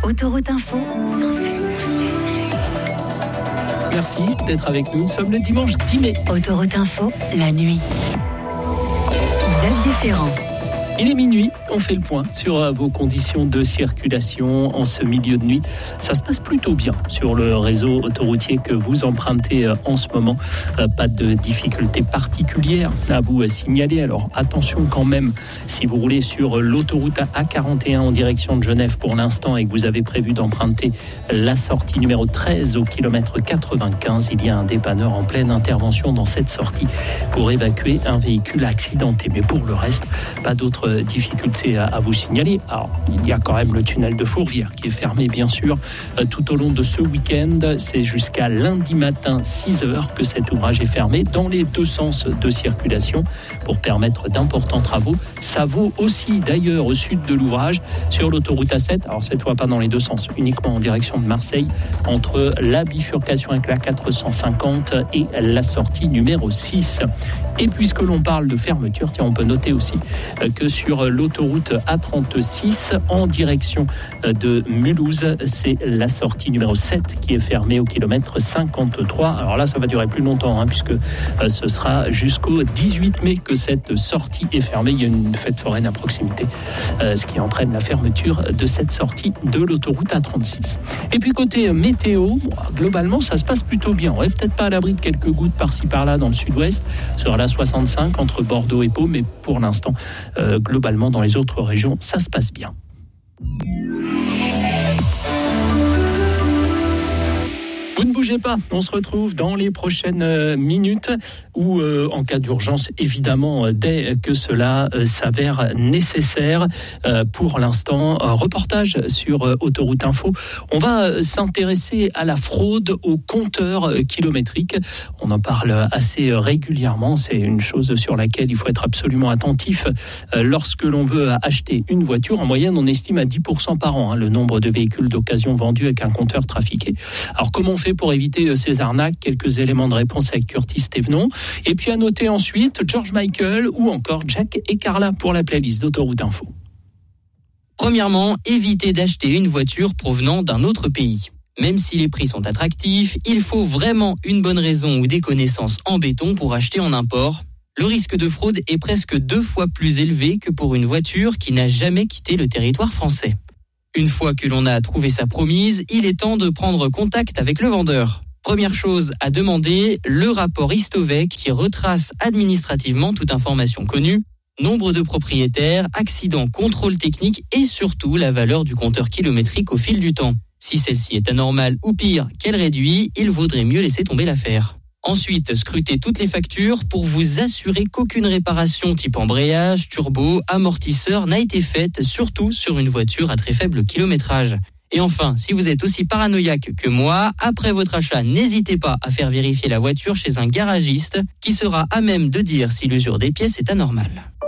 Autoroute Info, 107. Merci d'être avec nous. Nous sommes le dimanche 10 mai. Autoroute Info, la nuit. Xavier Ferrand. Il est minuit, on fait le point sur vos conditions de circulation en ce milieu de nuit. Ça se passe plutôt bien sur le réseau autoroutier que vous empruntez en ce moment. Pas de difficultés particulières à vous signaler. Alors attention quand même, si vous roulez sur l'autoroute A41 en direction de Genève pour l'instant et que vous avez prévu d'emprunter la sortie numéro 13 au kilomètre 95, il y a un dépanneur en pleine intervention dans cette sortie pour évacuer un véhicule accidenté. Mais pour le reste, pas d'autres difficultés à vous signaler. Alors, il y a quand même le tunnel de Fourvière qui est fermé, bien sûr, tout au long de ce week-end. C'est jusqu'à lundi matin, 6h, que cet ouvrage est fermé dans les deux sens de circulation pour permettre d'importants travaux. Ça vaut aussi, d'ailleurs, au sud de l'ouvrage, sur l'autoroute A7. Alors, cette fois, pas dans les deux sens, uniquement en direction de Marseille, entre la bifurcation avec la 450 et la sortie numéro 6. Et puisque l'on parle de fermeture, tiens, on peut noter aussi que sur l'autoroute A36 en direction de Mulhouse, c'est la sortie numéro 7 qui est fermée au kilomètre 53. Alors là, ça va durer plus longtemps, puisque ce sera jusqu'au 18 mai que cette sortie est fermée. Il y a une fête foraine à proximité, ce qui entraîne la fermeture de cette sortie de l'autoroute A36. Et puis côté météo, globalement, ça se passe plutôt bien. On n'est peut-être pas à l'abri de quelques gouttes par-ci par-là dans le sud-ouest, sur la 65 entre Bordeaux et Pau, mais pour l'instant, globalement, dans les autres régions, ça se passe bien. Vous ne bougez pas, on se retrouve dans les prochaines minutes ou en cas d'urgence, évidemment, dès que cela s'avère nécessaire. Pour l'instant, reportage sur Autoroute Info. On va s'intéresser à la fraude au compteur kilométrique. On en parle assez régulièrement. C'est une chose sur laquelle il faut être absolument attentif lorsque l'on veut acheter une voiture. En moyenne, on estime à 10% par an le nombre de véhicules d'occasion vendus avec un compteur trafiqué. Alors, comment on fait pour éviter ces arnaques? Quelques éléments de réponse avec Curtis Thévenon. Et puis à noter ensuite George Michael ou encore Jack et Carla pour la playlist d'Autoroute Info. Premièrement, évitez d'acheter une voiture provenant d'un autre pays. Même si les prix sont attractifs, il faut vraiment une bonne raison ou des connaissances en béton pour acheter en import. Le risque de fraude est presque 2 fois plus élevé que pour une voiture qui n'a jamais quitté le territoire français. Une fois que l'on a trouvé sa promise, il est temps de prendre contact avec le vendeur. Première chose à demander, le rapport Istovec qui retrace administrativement toute information connue, nombre de propriétaires, accidents, contrôle technique et surtout la valeur du compteur kilométrique au fil du temps. Si celle-ci est anormale ou pire, qu'elle réduit, il vaudrait mieux laisser tomber l'affaire. Ensuite, scrutez toutes les factures pour vous assurer qu'aucune réparation type embrayage, turbo, amortisseur n'a été faite, surtout sur une voiture à très faible kilométrage. Et enfin, si vous êtes aussi paranoïaque que moi, après votre achat, n'hésitez pas à faire vérifier la voiture chez un garagiste qui sera à même de dire si l'usure des pièces est anormale.